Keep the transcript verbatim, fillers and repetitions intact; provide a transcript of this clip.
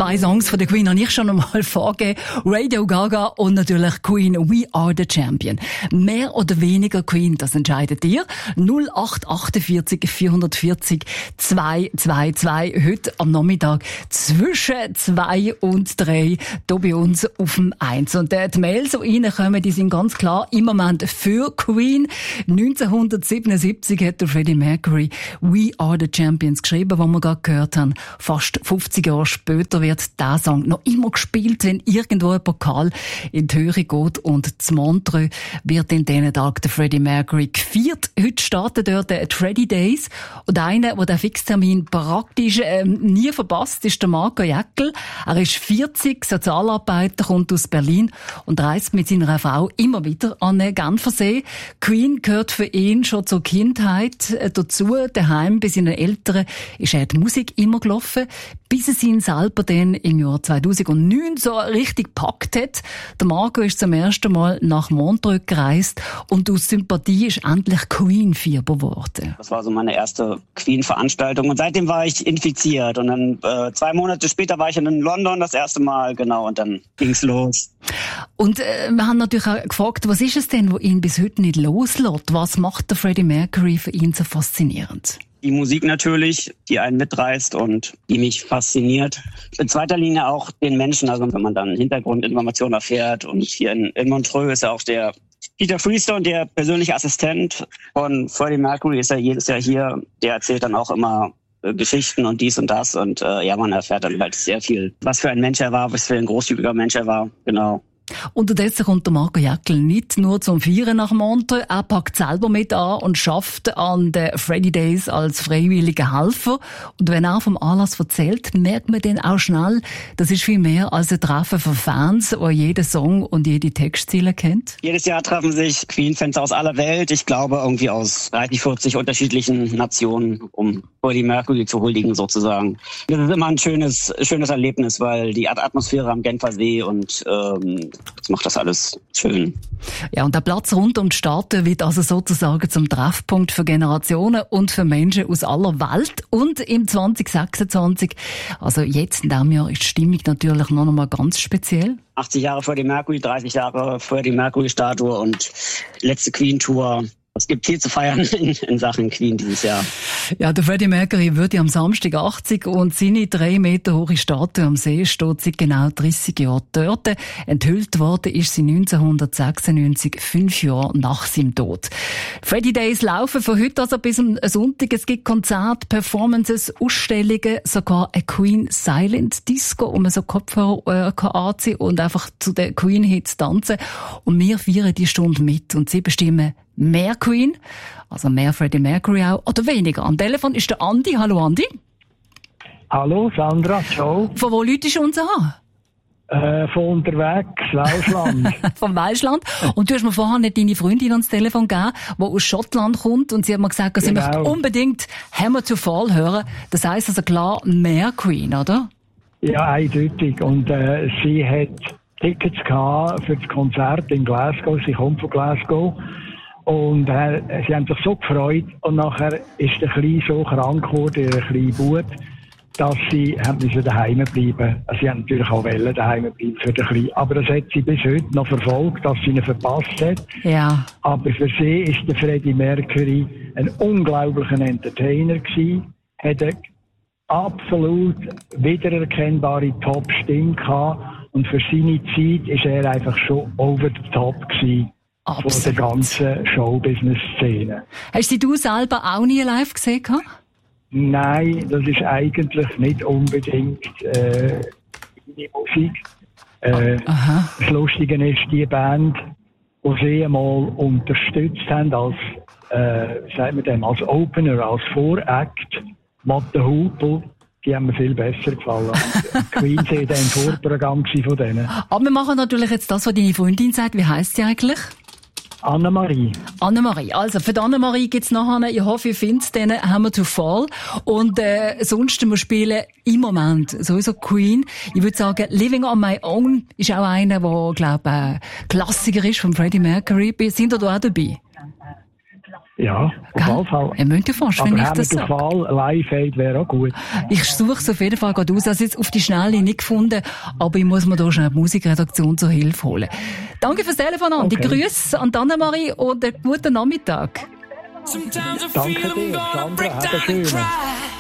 Zwei Songs von der Queen habe ich schon einmal vorgegeben. Radio Gaga und natürlich Queen We Are the Champion. Mehr oder weniger Queen, das entscheidet ihr. null acht achtundvierzig vierhundertvierzig zweihundertzweiundzwanzig. Heute am Nachmittag zwischen zwei und drei hier bei uns auf dem eins. Und die Mails, die reinkommen, die sind ganz klar im Moment für Queen. neunzehnhundertsiebenundsiebzig hat der Freddie Mercury We Are the Champions geschrieben, was wir gerade gehört haben. Fast fünfzig Jahre später wird dieser Song noch immer gespielt, wenn irgendwo ein Pokal in die Höhe geht. Und zu Montreux wird in diesen Tagen der Freddie Mercury gefeiert. Heute starten dort die Freddie Days. Und einer, der den Fixtermin praktisch ähm, nie verpasst, ist der Marco Jäckel. Er ist vierzig, Sozialarbeiter, kommt aus Berlin und reist mit seiner Frau immer wieder an den Genfersee. Queen gehört für ihn schon zur Kindheit dazu. Daheim bei seinen Eltern ist er die Musik immer gelaufen, bis es ihn selber dann im Jahr zweitausendneun so richtig gepackt hat. Der Marco ist zum ersten Mal nach Montreux gereist und aus Sympathie ist endlich Queen-Fieber geworden. Das war so meine erste Queen-Veranstaltung und seitdem war ich infiziert. Und dann äh, zwei Monate später war ich in London das erste Mal, genau, und dann ging's los. Und äh, wir haben natürlich auch gefragt, was ist es denn, was ihn bis heute nicht loslässt? Was macht der Freddie Mercury für ihn so faszinierend? Die Musik natürlich, die einen mitreißt und die mich fasziniert. In zweiter Linie auch den Menschen, also wenn man dann Hintergrundinformationen erfährt. Und hier in, in Montreux ist ja auch der Peter Freestone, der persönliche Assistent von Freddie Mercury, ist ja jedes Jahr hier. Der erzählt dann auch immer äh, Geschichten und dies und das. Und äh, ja, man erfährt dann halt sehr viel, was für ein Mensch er war, was für ein großzügiger Mensch er war. Genau. Unterdessen kommt der Marco Jäckel nicht nur zum Feiern nach Montreux, er packt selber mit an und schafft an den Freddie Days als freiwilliger Helfer. Und wenn er vom Anlass erzählt, merkt man dann auch schnell, das ist viel mehr als ein Treffen von Fans, die jeden Song und jede Textziele kennt. Jedes Jahr treffen sich Queen-Fans aus aller Welt, ich glaube irgendwie aus dreißig, vierzig unterschiedlichen Nationen, um Freddie Mercury zu huldigen sozusagen. Das ist immer ein schönes, schönes Erlebnis, weil die Atmosphäre am Genfersee und ähm, das macht das alles schön. Ja, und der Platz rund um die Staaten wird also sozusagen zum Treffpunkt für Generationen und für Menschen aus aller Welt. Und im zwanzig sechsundzwanzig, also jetzt in diesem Jahr, ist die Stimmung natürlich noch einmal ganz speziell. achtzig Jahre Freddie Mercury, dreißig Jahre Freddie Mercury-Statue und letzte Queen-Tour. Es gibt viel zu feiern in, in Sachen Queen dieses Jahr. Ja, der Freddie Mercury wird ja am Samstag achtzig und seine drei Meter hohe Statue am See steht seit genau dreissig Jahren dort. Enthüllt worden ist sie neunzehnhundertsechsundneunzig, fünf Jahre nach seinem Tod. Freddie Days laufen von heute also bis am Sonntag. Es gibt Konzerte, Performances, Ausstellungen, sogar eine Queen Silent Disco, wo man so Kopfhörer äh, kann anziehen und einfach zu den Queen-Hits tanzen. Und wir feiern die Stunde mit und sie bestimmen mehr Queen, also mehr Freddie Mercury auch, oder weniger. Am Telefon ist der Andi. Hallo Andi. Hallo Sandra, ciao. Von wo läutest du uns an? Äh, von unterwegs, Welschland. Vom Welschland. Und du hast mir vorher nicht deine Freundin ans Telefon gegeben, die aus Schottland kommt und sie hat mir gesagt, sie Genau. möchte unbedingt Hammer to Fall hören. Das heisst also klar, mehr Queen, oder? Ja, eindeutig. Und äh, sie hat Tickets gehabt für das Konzert in Glasgow. Sie kommt von Glasgow. Und äh, sie haben sich so gefreut. Und nachher ist der Kleine so krank geworden, der kleine Bub, dass sie haben müssen daheim bleiben. Also sie haben natürlich auch wollen daheim bleiben für den Kleinen. Aber das hat sie bis heute noch verfolgt, dass sie ihn verpasst hat. Ja. Aber für sie ist der Freddie Mercury ein unglaublicher Entertainer gewesen. Hat eine absolut wiedererkennbare Top-Stimme gehabt. Und für seine Zeit ist er einfach schon over the top gewesen. Absolut. Von der ganzen Showbusiness-Szene. Hast du selber auch nie live gesehen? Nein, das ist eigentlich nicht unbedingt äh, die Musik. Äh, Aha. Das Lustige ist, die Band, die sie einmal unterstützt haben als, äh, wie sagt man dem, als Opener, als Voract, Matte Hupel, die haben mir viel besser gefallen. Queen war dann ein Vorprogramm von denen. Aber wir machen natürlich jetzt das, was deine Freundin sagt. Wie heisst sie eigentlich? Annemarie. Annemarie. Also, für die Annemarie gibt's nachher, ich hoffe, ihr findet den Hammer to Fall. Und, äh, sonst, wir spielen im Moment sowieso Queen. Ich würde sagen, Living on My Own ist auch einer, der, glaube ich, äh, Klassiker ist von Freddie Mercury. Sind ihr da auch dabei? Ja, auf jeden Fall. Er müsste fast, wenn ich das sage. Aber Fall Live-Aid wäre auch gut. Ich suche es auf jeden Fall gerade aus. Also jetzt auf die Schnelle nicht gefunden, aber ich muss mir da schnell die Musikredaktion zur Hilfe holen. Danke fürs Telefon, Andi. Okay. Grüße an Annemarie und einen guten Nachmittag. Danke dir, Sandra. Have a schönen.